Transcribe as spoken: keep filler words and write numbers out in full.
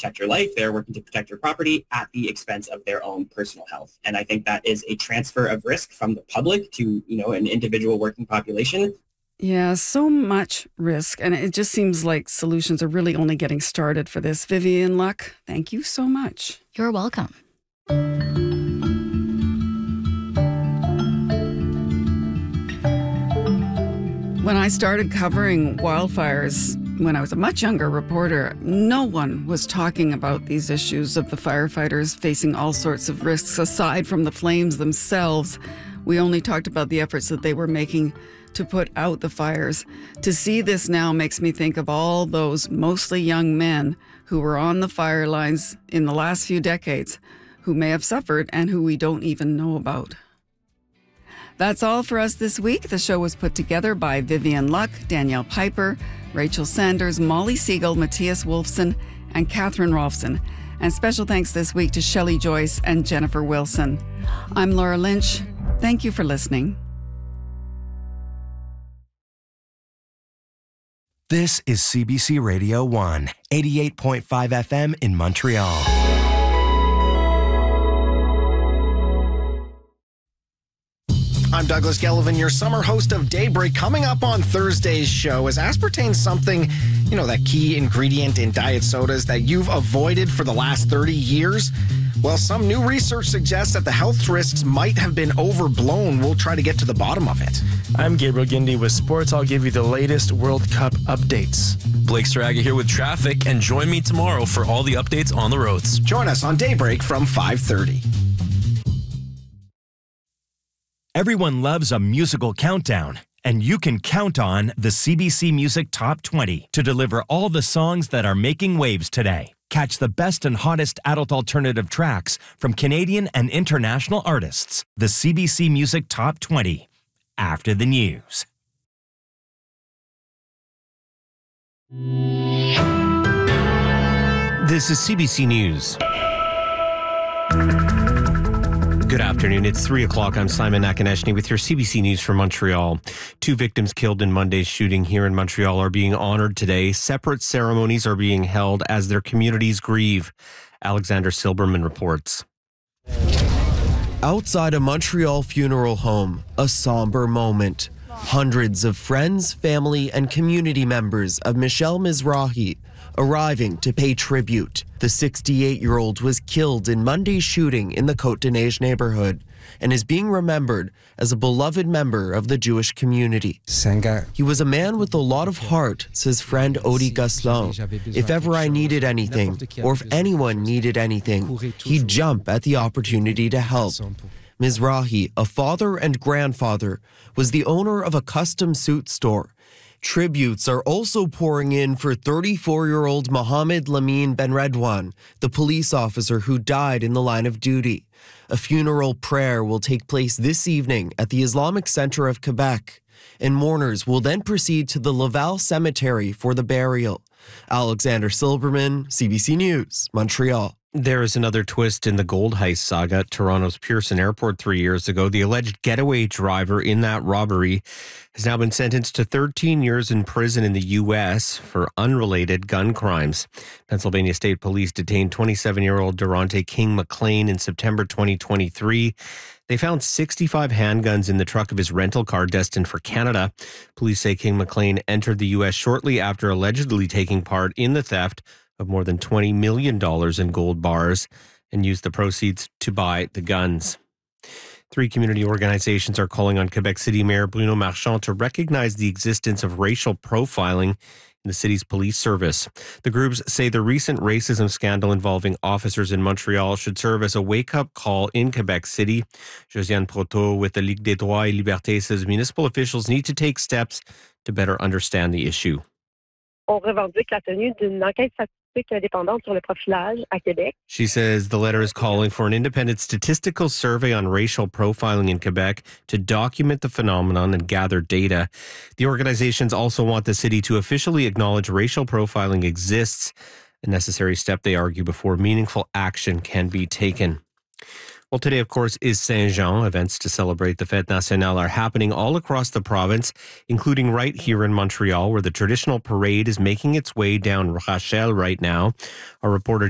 protect your life. They're working to protect your property at the expense of their own personal health. And I think that is a transfer of risk from the public to, you know, an individual working population. Yeah, so much risk. And it just seems like solutions are really only getting started for this. Vivian Luck, thank you so much. You're welcome. When I started covering wildfires, when I was a much younger reporter, no one was talking about these issues of the firefighters facing all sorts of risks aside from the flames themselves. We only talked about the efforts that they were making to put out the fires. To see this now makes me think of all those mostly young men who were on the fire lines in the last few decades, who may have suffered and who we don't even know about. That's all for us this week. The show was put together by Vivian Luck, Danielle Piper, Rachel Sanders, Molly Siegel, Matthias Wolfson, and Catherine Rolfson. And special thanks this week to Shelley Joyce and Jennifer Wilson. I'm Laura Lynch. Thank you for listening. This is C B C Radio one, eighty-eight point five F M in Montreal. I'm Douglas Gelvin, your summer host of Daybreak. Coming up on Thursday's show is aspartame something, you know, that key ingredient in diet sodas that you've avoided for the last thirty years? Well, some new research suggests that the health risks might have been overblown. We'll try to get to the bottom of it. I'm Gabriel Gindi with sports. I'll give you the latest World Cup updates. Blake Straga here with traffic, and join me tomorrow for all the updates on the roads. Join us on Daybreak from five thirty. Everyone loves a musical countdown, and you can count on the C B C Music Top twenty to deliver all the songs that are making waves today. Catch the best and hottest adult alternative tracks from Canadian and international artists. The C B C Music Top twenty, after the news. This is C B C News. Good afternoon. It's three o'clock. I'm Simon Nakaneshny with your C B C News from Montreal. Two victims killed in Monday's shooting here in Montreal are being honored today. Separate ceremonies are being held as their communities grieve. Alexander Silberman reports. Outside a Montreal funeral home, a somber moment. Hundreds of friends, family, and community members of Michelle Mizrahi arriving to pay tribute. The sixty-eight-year-old was killed in Monday's shooting in the Côte-des-Neiges neighborhood and is being remembered as a beloved member of the Jewish community. He was a man with a lot of heart, says friend Odi Gaston. If ever I needed anything, or if anyone needed anything, he'd jump at the opportunity to help. Mizrahi, a father and grandfather, was the owner of a custom suit store. Tributes are also pouring in for thirty-four-year-old Mohamed Lamine Benredouane, the police officer who died in the line of duty. A funeral prayer will take place this evening at the Islamic Center of Quebec, and mourners will then proceed to the Laval Cemetery for the burial. Alexander Silberman, C B C News, Montreal. There is another twist in the gold heist saga at Toronto's Pearson Airport three years ago. The alleged getaway driver in that robbery has now been sentenced to thirteen years in prison in the U S for unrelated gun crimes. Pennsylvania State Police detained twenty-seven-year-old Durante King McLean in September twenty twenty-three. They found sixty-five handguns in the truck of his rental car destined for Canada. Police say King McLean entered the U S shortly after allegedly taking part in the theft of more than twenty million dollars in gold bars and used the proceeds to buy the guns. Three community organizations are calling on Quebec City Mayor Bruno Marchand to recognize the existence of racial profiling in the city's police service. The groups say the recent racism scandal involving officers in Montreal should serve as a wake-up call in Quebec City. Josiane Proto with the Ligue des Droits et Libertés says municipal officials need to take steps to better understand the issue. On revendique la tenue d'une enquête statistique indépendante sur le profilage à Québec. She says the letter is calling for an independent statistical survey on racial profiling in Quebec to document the phenomenon and gather data. The organizations also want the city to officially acknowledge racial profiling exists, a necessary step, they argue, before meaningful action can be taken. Well, today, of course, is Saint-Jean. Events to celebrate the Fête Nationale are happening all across the province, including right here in Montreal, where the traditional parade is making its way down Rachel right now. Our reporter